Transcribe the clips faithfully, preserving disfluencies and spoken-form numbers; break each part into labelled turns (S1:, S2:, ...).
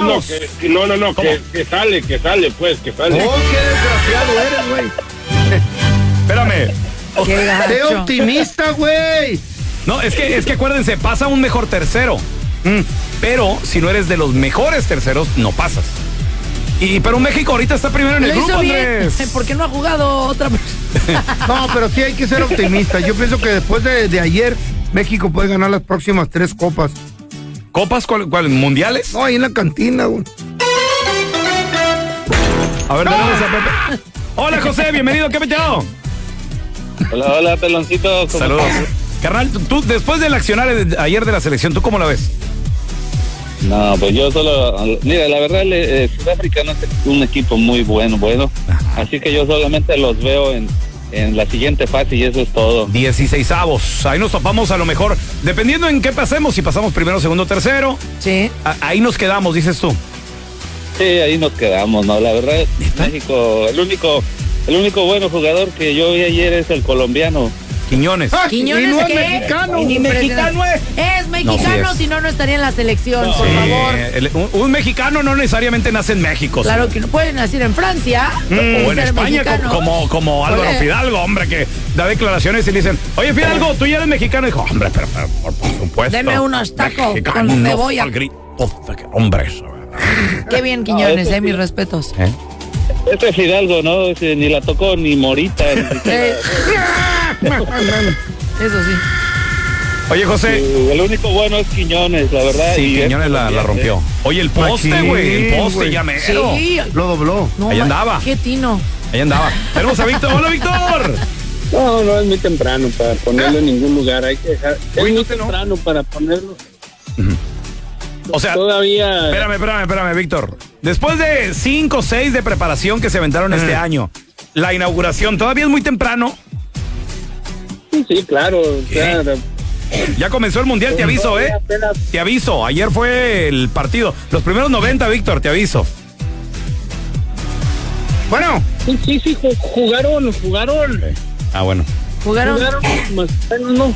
S1: vamos.
S2: No, que, no, no, no, que, que sale, que sale, pues, que sale.
S1: Oh, qué desgraciado eres, güey.
S3: Espérame.
S1: Sé optimista, güey.
S3: No, es que, es que acuérdense, pasa un mejor tercero. Mm. Pero si no eres de los mejores terceros, no pasas. Y pero México ahorita está primero en el
S4: Lo
S3: grupo,
S4: hizo bien.
S3: Andrés.
S4: ¿Por qué no ha jugado otra persona?
S1: No, pero sí hay que ser optimista. Yo pienso que después de, de ayer, México puede ganar las próximas tres copas.
S3: ¿Copas? ¿Cuál, cuál? ¿Mundiales?
S1: No, ahí en la cantina, güey.
S3: A ver, tenemos a Pepe. Hola, José, bienvenido, ¿qué peteo?
S5: Hola, hola, peloncito.
S3: Saludos. Carnal, tú, tú, después del accionar de ayer de la selección, ¿tú cómo la ves?
S5: No, pues yo solo, mira, la verdad, el Sudáfrica no es un equipo muy bueno, bueno, así que yo solamente los veo en, en la siguiente fase y eso es todo.
S3: dieciseisavos, ahí nos topamos a lo mejor, dependiendo en qué pasemos, si pasamos primero, segundo, tercero.
S4: Sí.
S3: A, ahí nos quedamos, dices tú.
S5: Sí, ahí nos quedamos, ¿no? La verdad, México, el único, el único bueno jugador que yo vi ayer es el colombiano.
S3: Quiñones.
S1: Ah,
S4: Quiñones,
S1: y no es
S4: ¿qué?
S1: mexicano.
S4: Ni mexicano
S1: es.
S4: Es mexicano,
S3: No, sí es.
S4: si no, no estaría en la selección, por
S3: Sí,
S4: favor.
S3: el- un, un mexicano no necesariamente nace en México.
S4: Claro
S3: sí.
S4: que no puede nacer en Francia.
S3: Mm,
S4: y
S3: o en
S4: ser
S3: España,
S4: mexicano.
S3: como, como Álvaro
S4: Oye.
S3: Fidalgo, hombre, que da declaraciones y le dicen, oye, Fidalgo, tú ya eres mexicano. Y dijo, hombre, pero, pero por, por supuesto.
S4: Deme unos tacos
S3: Mexicano,
S4: con cebolla.
S3: al grito, hombre, eso.
S4: Qué bien, Quiñones,
S5: eso
S4: eh,
S5: sí.
S4: mis respetos.
S3: ¿Eh?
S5: Este Fidalgo, ¿no? Ese ni la tocó ni Morita. Ni siquiera.
S4: Eh, Eso sí.
S3: Oye, José.
S5: Sí, el único bueno es Quiñones, la verdad.
S3: Sí,
S5: y
S3: Quiñones
S5: es
S3: la, la
S5: colombiano,
S3: rompió.
S5: ¿eh?
S3: Oye, el poste,
S1: Machín,
S3: güey, el poste
S1: güey.
S3: ya mero.
S4: Sí.
S1: Lo dobló.
S4: No,
S3: Ahí
S4: ma-
S3: andaba.
S4: Qué tino.
S3: Ahí andaba. Tenemos a Víctor. Hola, Víctor.
S2: No, no es muy temprano para ponerlo en ningún lugar. Hay que dejar. Es
S3: Uy,
S2: muy
S3: no te- no.
S2: temprano para ponerlo.
S3: O sea,
S2: Todavía.
S3: espérame, espérame, espérame, Víctor. Después de cinco o seis de preparación que se aventaron este año, la inauguración, ¿todavía es muy temprano?
S2: Sí, sí, claro. O sea,
S3: Ya comenzó el Mundial, te aviso, ¿eh?
S2: apenas-
S3: Te aviso, ayer fue el partido. Los primeros noventa, Víctor, te aviso.
S1: Bueno,
S2: Sí, sí, sí, ju- jugaron, jugaron.
S3: Ah, bueno.
S4: Jugaron.
S2: Jugaron, más o menos, no.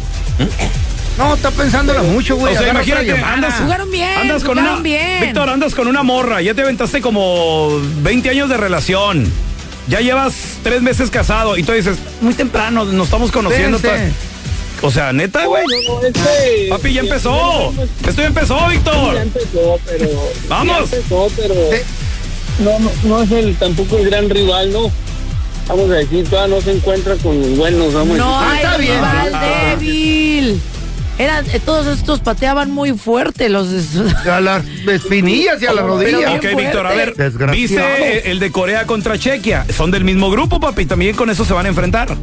S1: no, está pensándola mucho, güey.
S3: O sea,
S1: Agarra
S3: imagínate,
S1: otra llamada.
S3: andas,
S4: Jugaron bien,
S3: andas con
S4: jugaron
S3: una,
S4: bien.
S3: Víctor, andas con una morra, ya te aventaste como veinte años de relación. Ya llevas tres meses casado y tú dices, muy temprano, nos estamos conociendo.
S1: Espérense.
S3: O sea, neta, güey.
S2: No, no, este-
S3: Papi, ya empezó. Esto ya empezó, Víctor.
S2: Ya empezó, pero.
S3: Vamos.
S2: Ya empezó, pero.
S1: Sí.
S2: No, no, no es el, tampoco el gran rival, ¿no? Vamos a decir, todavía no se encuentra con los buenos, vamos
S4: No
S2: a
S1: Ah,
S2: decir.
S1: está
S4: hay
S1: bien.
S4: rival
S1: Ah.
S4: débil. Eran, eh, todos estos pateaban muy fuerte los de-
S1: A las espinillas y a la rodilla.
S3: Ok, Víctor, a ver,
S1: Desgraciado.
S3: ¿viste el de Corea contra Chequia? Son del mismo grupo, papi, también con eso se van a enfrentar.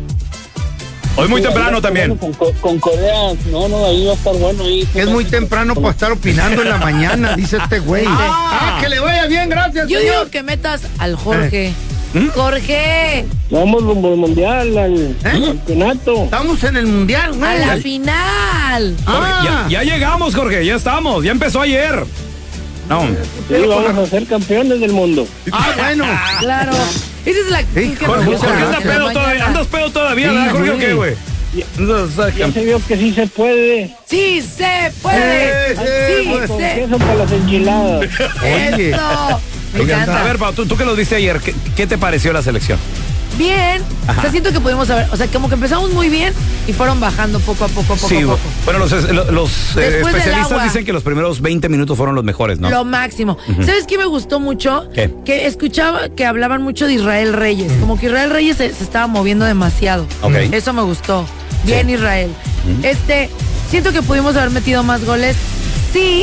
S3: Hoy muy temprano también.
S2: Con, con- con Corea, no, no, ahí va a estar bueno. Ahí,
S1: Es muy temprano para estar opinando en la mañana, dice este güey.
S3: Ah.
S1: Ah, que le vaya bien, gracias,
S4: Yo
S1: señor.
S4: digo que metas al Jorge.
S3: ¿Mm?
S4: Jorge,
S2: Vamos rumbo al mundial, al campeonato.
S1: Estamos en el mundial,
S4: a
S1: güey.
S4: la final.
S3: Jorge,
S1: Ah.
S3: ya, ya llegamos, Jorge, ya estamos, ya empezó ayer. No,
S2: Sí, vamos a ser campeones del mundo.
S1: Ah, bueno.
S4: Claro. Esa es la actitud
S1: Sí,
S4: que
S1: Jorge,
S4: me gusta
S3: Jorge,
S1: Jorge,
S3: anda
S4: en la
S3: pedo
S4: mañana.
S3: todavía, andas pedo todavía,
S1: Sí,
S3: ¿verdad, Jorge, o
S1: güey.
S3: qué, güey? Andas-
S2: Ya se vio que sí se puede.
S4: Sí se puede.
S1: Sí, sí,
S4: Sí
S1: pues,
S2: Con
S4: se
S2: queso para las enchiladas.
S1: Oye.
S4: Eso. Me
S1: Oigan,
S4: encanta.
S3: A ver, Pau, tú, tú que los viste ayer, ¿qué, qué te pareció la selección?
S4: Bien. O sea, siento que pudimos saber. O sea, como que empezamos muy bien y fueron bajando poco a poco, poco
S3: Sí,
S4: a poco.
S3: bueno, los, los, los, eh,
S4: Después del
S3: especialistas
S4: agua.
S3: dicen que los primeros veinte minutos fueron los mejores, ¿no?
S4: Lo máximo. ¿Sabes qué me gustó mucho?
S3: ¿Qué?
S4: Que escuchaba que hablaban mucho de Israel Reyes. Como que Israel Reyes se, se estaba moviendo demasiado.
S3: Ok.
S4: Eso me gustó. Bien, Israel. Este, siento que pudimos haber metido más goles. Sí,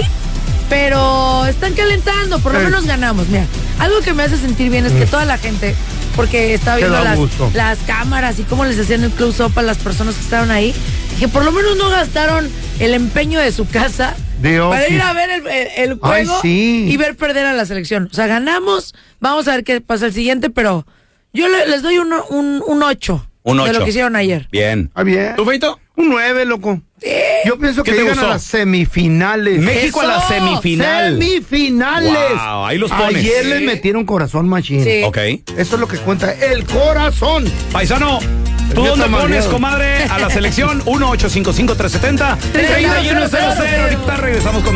S4: pero están calentando. Por lo
S1: Sí.
S4: menos ganamos. Mira, algo que me hace sentir bien es que toda la gente, porque estaba
S1: Te
S4: viendo
S1: da
S4: las,
S1: gusto.
S4: las cámaras y cómo les hacían el close-up a las personas que estaban ahí, que por lo menos no gastaron el empeño de su casa
S1: De
S4: para
S1: office.
S4: ir a ver el, el- el
S1: Ay,
S4: juego
S1: sí.
S4: y ver perder a la selección. O sea, ganamos, vamos a ver qué pasa el siguiente, pero yo le- les doy un, un, un ocho
S3: Un
S4: de
S3: ocho.
S4: lo que hicieron ayer.
S3: Bien.
S1: Ah, bien.
S3: ¿Tú, Feito?
S1: Un nueve, loco. Yo pienso
S3: ¿Qué
S1: que
S3: te
S1: llegan
S3: gustó?
S1: a las semifinales.
S3: México a la
S4: ¡Eso!
S3: semifinal.
S1: Semifinales.
S3: Wow, ahí los pones.
S1: Ayer les metieron corazón machín.
S4: Sí.
S3: Ok.
S1: Eso es lo que cuenta. El corazón.
S3: Paisano, ¿tú
S1: Ya
S3: dónde
S1: está
S3: pones,
S1: mareado.
S3: comadre, a la selección? uno ocho cinco cinco tres siete cero, tres uno cero cero. Ahorita regresamos con